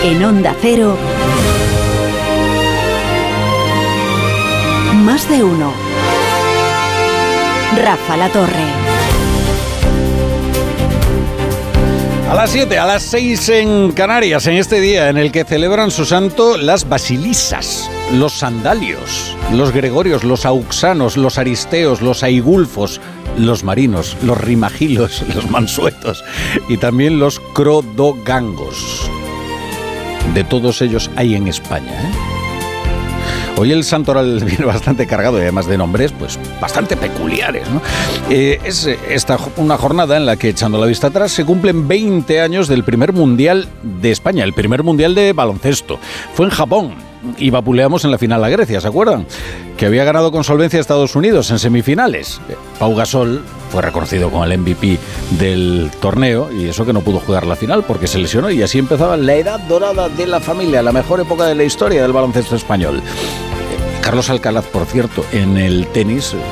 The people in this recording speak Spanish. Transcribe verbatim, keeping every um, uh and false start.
En Onda Cero, Más de Uno. Rafa La Torre. A las siete, a las seis en Canarias, en este día en el que celebran su santo las basilisas, los sandalios, los gregorios, los auxanos, los aristeos, los aigulfos, los marinos, los rimagilos, los mansuetos y también los crodogangos. De todos ellos hay en España, ¿eh? Hoy el santoral viene bastante cargado y además de nombres pues bastante peculiares, ¿no? Eh, es esta una jornada en la que, echando la vista atrás, se cumplen veinte años del primer mundial de España, el primer mundial de baloncesto. Fue en Japón y vapuleamos en la final a Grecia, ¿se acuerdan? Que había ganado con solvencia a Estados Unidos en semifinales. Pau Gasol fue reconocido como el M V P del torneo y eso que no pudo jugar la final porque se lesionó, y así empezaba la edad dorada de la familia, la mejor época de la historia del baloncesto español. Carlos Alcaraz, por cierto, en el tenis